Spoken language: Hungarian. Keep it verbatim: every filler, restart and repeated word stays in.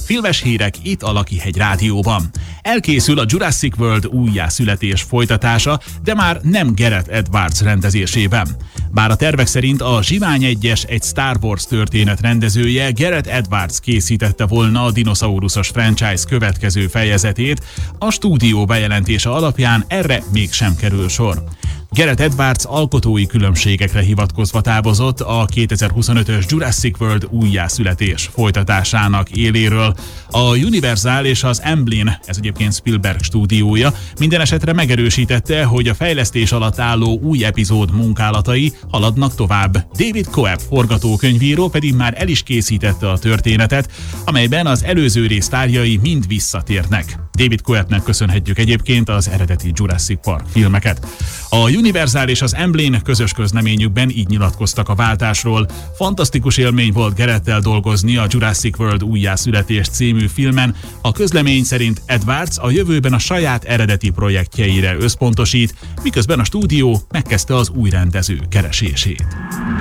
Filmes hírek itt a Lakihegy Rádióban. Elkészül a Jurassic World újjászületés folytatása, de már nem Gareth Edwards rendezésében. Bár a tervek szerint a Zsivány egyes egy Star Wars történet rendezője, Gareth Edwards készítette volna a dinoszauruszos franchise következő fejezetét, a stúdió bejelentése alapján erre mégsem kerül sor. Gareth Edwards alkotói különbségekre hivatkozva távozott a kétezer-huszonötös Jurassic World újjászületés folytatásának éléről. A Universal és az Amblin, ez egyébként Spielberg stúdiója, minden esetre megerősítette, hogy a fejlesztés alatt álló új epizód munkálatai haladnak tovább. David Coeb forgatókönyvíró pedig már el is készítette a történetet, amelyben az előző rész sztárjai mind visszatérnek. David Coebnek köszönhetjük egyébként az eredeti Jurassic Park filmeket. A Universal és az Amblin közös közleményükben így nyilatkoztak a váltásról. Fantasztikus élmény volt Gareth-tel dolgozni a Jurassic World újjászületés című filmen. A közlemény szerint Edwards a jövőben a saját eredeti projektjeire összpontosít, miközben a stúdió megkezdte az új rendező keresését.